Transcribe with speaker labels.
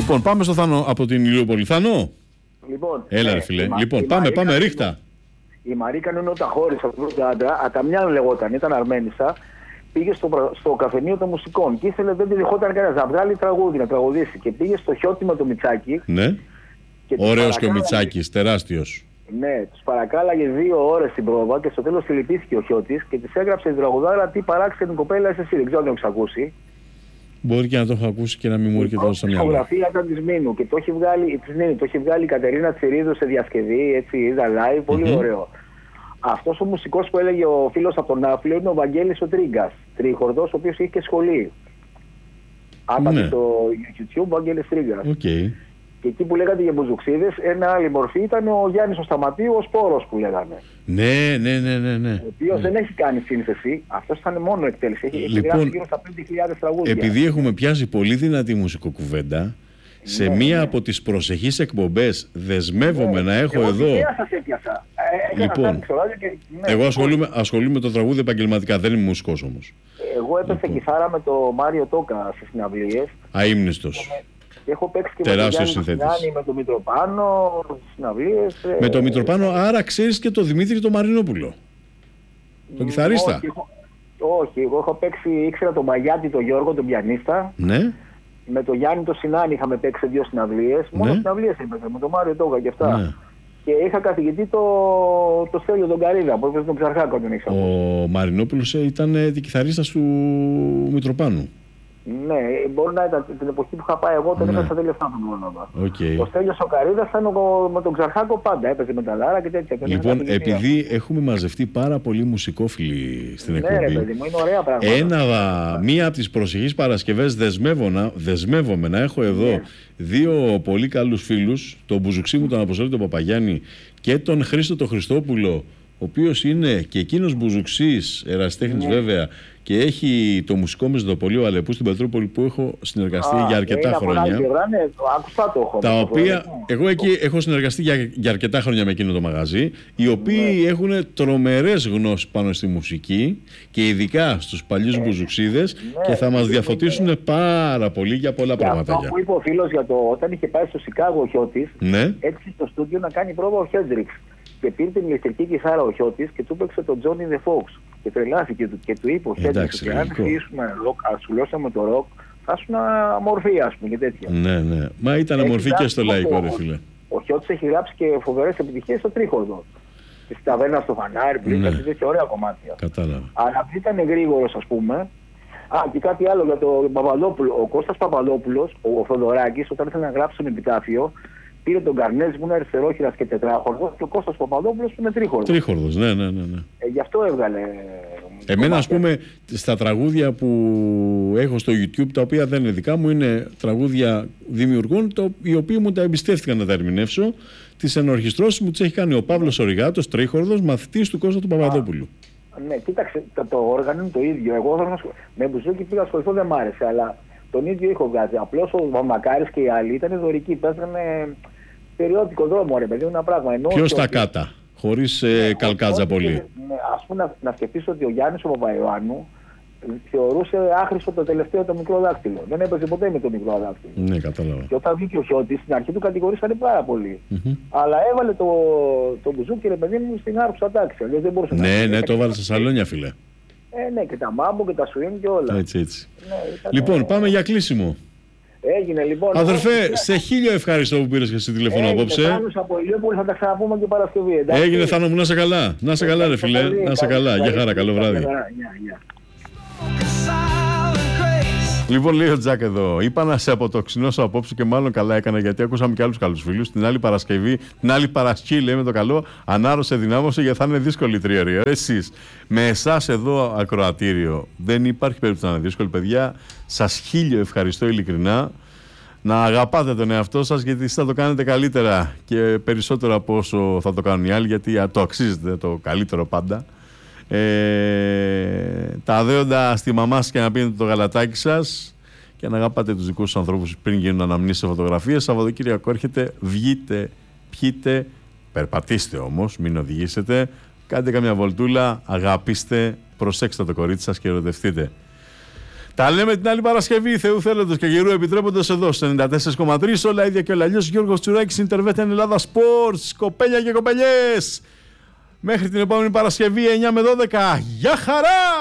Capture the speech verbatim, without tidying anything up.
Speaker 1: Λοιπόν, πάμε στο Θάνο από την Ηλιούπολη. Θάνο.
Speaker 2: Λοιπόν,
Speaker 1: έλα,
Speaker 2: ε,
Speaker 1: ρε φίλε.
Speaker 2: Η,
Speaker 1: λοιπόν,
Speaker 2: η
Speaker 1: πάμε,
Speaker 2: Μαρίκα,
Speaker 1: πάμε, ρίχτα.
Speaker 2: Η Μαρίκα είναι όταν χώρισε από τον άντρα, Αταμιάν λεγόταν, ήταν Αρμένισσα. Πήγε στο, στο καφενείο των μουσικών και ήθελε, δεν τη δεχόταν κανένα να βγάλει τραγούδι, να τραγουδήσει. Και πήγε στο Χιώτη με το Μιτσάκι.
Speaker 1: Ναι. Ωραίος και ο Μιτσάκης, τεράστιος.
Speaker 2: Ναι, τους παρακάλαγε δύο ώρες στην πρόβα και στο τέλος συλληπίστηκε ο Χιώτης και της έγραψε την τραγουδάρα τι παράξενη κοπέλα είσαι εσύ. Δεν ξέρω αν το έχεις ακούσει.
Speaker 1: Μπορεί και να το έχω ακούσει και να μην μου έρχεται στο μυαλό.
Speaker 2: Η φωτογραφία ήταν της Μίνου και το έχει βγάλει, της Μίνου, το έχει βγάλει η Κατερίνα Τσιρίδου σε διασκευή, έτσι είδα live, πολύ mm-hmm. ωραίο. Αυτός ο μουσικός που έλεγε ο φίλος από τον Ναύπλιο είναι ο Βαγγέλης ο Τρίγκας, τρίχορδος, ο οποίος είχε και σχολή. Άπατε ναι. στο YouTube, Βαγγέλης Τρίγκας.
Speaker 1: Okay.
Speaker 2: Και εκεί που λέγατε για μπουζουξίδες, ένα άλλη μορφή ήταν ο Γιάννης ο Σταματίου, ο Σπόρος που λέγανε.
Speaker 1: Ναι, ναι, ναι, ναι, ναι.
Speaker 2: Ο οποίος
Speaker 1: ναι.
Speaker 2: δεν έχει κάνει σύνθεση, αυτός ήταν μόνο εκτέλεση. Έχει
Speaker 1: λοιπόν,
Speaker 2: γράψει γύρω στα πέντε χιλιάδες τραγούδια.
Speaker 1: Επειδή έχουμε πιάσει πολύ δυνατή μουσικοκουβέντα, σε
Speaker 2: ναι,
Speaker 1: μία
Speaker 2: ναι.
Speaker 1: από τις προσεχείς εκπομπές δεσμεύομαι ναι. να έχω
Speaker 2: εγώ
Speaker 1: εδώ.
Speaker 2: Εγώ σας έπιασα. Ε,
Speaker 1: λοιπόν, και, ναι, εγώ ασχολούμαι, ασχολούμαι με το τραγούδι επαγγελματικά, δεν είμαι μουσικός όμως.
Speaker 2: Εγώ έπαιξα λοιπόν. κιθάρα με το Μάριο Τόκα στις συναυλίες.
Speaker 1: Αείμνηστος.
Speaker 2: Και έχω παίξει και
Speaker 1: τεράστιος
Speaker 2: με τον Γιάννη, με τον Μητροπάνο, στις συναυλίες.
Speaker 1: Με τον Μητροπάνο, άρα ξέρεις και τον Δημήτρη τον Μαρινόπουλο. Τον κιθαρίστα.
Speaker 2: Όχι, έχω, όχι, εγώ έχω παίξει, ήξερα τον Μαγιάτη, τον Γιώργο, τον πιανίστα.
Speaker 1: Ναι.
Speaker 2: Με τον Γιάννη τον Σινάνη είχαμε παίξει δύο συναυλίες. Ναι. Μόνο συναυλίες έπαιξα, με τον Μάριο Τόκα και αυτά. Ναι. Και είχα καθηγητή το, το Στέλιο τον Καρίδα, που έπαιζε τον Ψαρχάκο. Τον
Speaker 1: ο Μαρινόπουλος ήταν κιθαρίστας του Μητροπάνου.
Speaker 2: Ναι, μπορεί να ήταν την εποχή που είχα πάει εγώ, τον είχα στα τέλεια αυτά του Μόνοβα.
Speaker 1: Okay.
Speaker 2: Ο Στέλιος ο Καρίδας ήταν ο, με τον Ξαρχάκο πάντα, έπαιζε με τα Λάρα και τέτοια.
Speaker 1: Λοιπόν, επειδή έχουμε μαζευτεί πάρα πολύ μουσικόφιλοι στην εκπομπή,
Speaker 2: ναι, ρε, παιδί μου, είναι ωραία πράγματα.
Speaker 1: Ένα, μία από τις προσεχείς Παρασκευές δεσμεύομαι να έχω εδώ ναι. δύο πολύ καλούς φίλους, τον Μπουζουξί μου, τον Αποστόλη τον Παπαγιάννη και τον Χρήστο τον Χριστόπουλο, ο οποίος είναι και εκείνος μπουζουξής, ερασιτέχνης ναι. βέβαια, και έχει το μουσικό μεσδοπολείο Αλεπού στην Πετρούπολη που έχω συνεργαστεί Α, για αρκετά χρόνια.
Speaker 2: Ναι, άκουσα το έχω.
Speaker 1: Τα οποία, εγώ εκεί έχω συνεργαστεί για, για αρκετά χρόνια με εκείνο το μαγαζί, οι οποίοι ναι. έχουν τρομερές γνώσεις πάνω στη μουσική και ειδικά στους παλιούς ναι. μπουζουξίδες ναι. και θα μας διαφωτίσουν ναι. πάρα πολύ για πολλά και πράγματα.
Speaker 2: Αυτό που είπε ο φίλος για το όταν είχε πάει στο Σικάγο ο Χιώτης,
Speaker 1: ναι.
Speaker 2: έτσι στο στούντιο να κάνει πρόβα ο Χέντριξ. Και πήρε την ηλεκτρική κιθάρα ο Χιώτης και του έπαιξε τον Johnny the Fox. Και τρελάθηκε και του είπε ο Χέντριξ ότι αν αρχίσουμε ροκ, ασουλώσαμε το ροκ, θα ήσουν αμορφή, ας πούμε, και τέτοια.
Speaker 1: Ναι, ναι. Μα ήταν αμορφή και στο λαϊκό, ρε φίλε.
Speaker 2: Ο Χιώτης έχει γράψει και φοβερές επιτυχίες στο τρίχορδο. Στη ταβέρνα στο Φανάρι, πλήκα και τέτοια ωραία κομμάτια.
Speaker 1: Κατάλαβα.
Speaker 2: Αλλά αυτή ήταν γρήγορος, ας πούμε. Α, και κάτι άλλο για τον Παπαδόπουλο. Ο Κώστας Παπαδόπουλος, ο Θοδωράκης, όταν ήθελε να γράψει τον επιτάφιο, πήρε τον Καρνέζ που είναι αριστερόχειρας και τετράχορδος και ο Κώστας Παπαδόπουλος που είναι τρίχορδος.
Speaker 1: Τρίχορδος, ναι, ναι, ναι. ναι.
Speaker 2: Ε, γι' αυτό έβγαλε.
Speaker 1: Εμένα, ας πούμε, στα τραγούδια που έχω στο YouTube, τα οποία δεν είναι δικά μου, είναι τραγούδια δημιουργών, το, οι οποίοι μου τα εμπιστεύτηκαν να τα ερμηνεύσω. Τις ενορχιστρώσεις μου τις έχει κάνει ο Παύλος Οριγάτος, τρίχορδος, μαθητής του Κώστα του Παπαδόπουλου.
Speaker 2: Α, ναι, κοίταξε, το, το όργανο είναι το ίδιο. Εγώ με μπουζούκι πήγα ασχοληθώ, δεν μ' άρεσε, αλλά τον ίδιο ήχο βγάζει. Απλώς ο Μακάρης και οι άλλοι ήταν δωρικοί, παίζανε περιόδικο δρόμο, ρε παιδί, ένα πράγμα.
Speaker 1: Ποιος τα κάτα, χωρίς ε, ναι, καλκάτζα πολύ.
Speaker 2: Ναι, ας πούμε να, να σκεφτείς ότι ο Γιάννης ο Παπαϊωάννου θεωρούσε άχρηστο το τελευταίο το μικρό δάκτυλο. Δεν έπαιζε ποτέ με το μικρό δάκτυλο.
Speaker 1: Ναι, κατάλαβα.
Speaker 2: Και όταν βγήκε ο Χιώτης, στην αρχή του κατηγορήσανε πάρα πολύ.
Speaker 1: Mm-hmm.
Speaker 2: Αλλά έβαλε το, το μπουζούκι, ρε παιδί μου, στην άρχουσα τάξη. Δεν μπορούσε
Speaker 1: ναι,
Speaker 2: να
Speaker 1: ναι, το έβαλε στα σαλόνια, φίλε.
Speaker 2: Ε, ναι, και τα μάμπο και τα σουίν και όλα.
Speaker 1: Έτσι, έτσι.
Speaker 2: Ναι, ήταν...
Speaker 1: Λοιπόν, πάμε για κλείσιμο.
Speaker 2: Έγινε λοιπόν.
Speaker 1: Αδερφέ, ναι. σε χίλιο ευχαριστώ που πήρες και εσύ τηλέφωνο απόψε.
Speaker 2: Από Ηλιούπολη θα τα ξαναπούμε και Παρασκευή. Εντάξει.
Speaker 1: Έγινε, Θάνο μου, να σε καλά. Να σε καλά, ρε φίλε. Να σε καλά. Γεια χαρά, καλό βράδυ. Λοιπόν, λέει ο Τζακ εδώ, είπα να σε αποτοξινώσω απόψε και μάλλον καλά έκανα γιατί ακούσαμε και άλλους καλούς φίλους. Την άλλη Παρασκευή, την άλλη Παρασκευή, λέμε το καλό, ανάρρωσε, δυνάμωσε γιατί θα είναι δύσκολη η τριωρία. Εσείς, με εσάς εδώ ακροατήριο, δεν υπάρχει περίπτωση να είναι δύσκολη, παιδιά. Σας χίλιο ευχαριστώ ειλικρινά. Να αγαπάτε τον εαυτό σας γιατί εσείς θα το κάνετε καλύτερα και περισσότερο από όσο θα το κάνουν οι άλλοι, γιατί το αξίζετε το καλύτερο πάντα. Ε, τα δέοντα στη μαμά σας και να πίνετε το γαλατάκι σας και να αγαπάτε τους δικούς σας ανθρώπους πριν γίνουν αναμνήσεις σε φωτογραφίες. Σαββατοκύριακο έρχεται, βγείτε, πιείτε, περπατήστε όμως, μην οδηγήσετε, κάντε καμιά βολτούλα, αγαπήστε, προσέξτε το κορίτσι σας και ερωτευτείτε. Τα λέμε την άλλη Παρασκευή, Θεού θέλοντος και γερού επιτρέποντος, εδώ στο ενενήντα τέσσερα κόμμα τρία, όλα ίδια και όλα αλλιώς. Γιώργος Τσουράκης, Ιντερβέτεν Ελλάδα Sports, κοπέλια και κοπελιές. Μέχρι την επόμενη Παρασκευή εννιά με δώδεκα. Γεια χαρά!